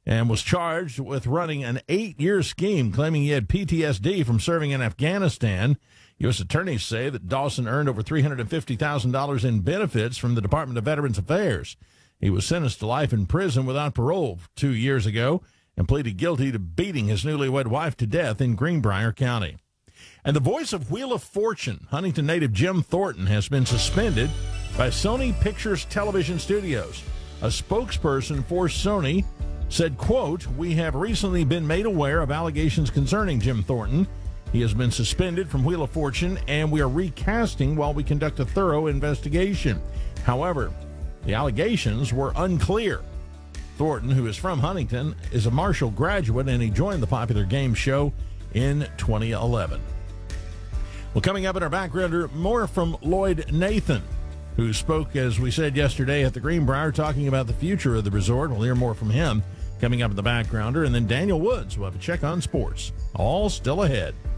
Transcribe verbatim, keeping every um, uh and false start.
and was charged with running an eight-year scheme claiming he had P T S D from serving in Afghanistan. U S attorneys say that Dawson earned over three hundred fifty thousand dollars in benefits from the Department of Veterans Affairs. He was sentenced to life in prison without parole two years ago and pleaded guilty to beating his newlywed wife to death in Greenbrier County. And the voice of Wheel of Fortune, Huntington native Jim Thornton, has been suspended by Sony Pictures Television Studios. A spokesperson for Sony said, quote, "We have recently been made aware of allegations concerning Jim Thornton. He has been suspended from Wheel of Fortune, and we are recasting while we conduct a thorough investigation. However, the allegations were unclear." Thornton, who is from Huntington, is a Marshall graduate, and he joined the popular game show in twenty eleven. Well, coming up in our backgrounder, more from Lloyd Nathan, who spoke, as we said yesterday, at the Greenbrier, talking about the future of the resort. We'll hear more from him coming up in the backgrounder. And then Daniel Woods will have a check on sports. All still ahead.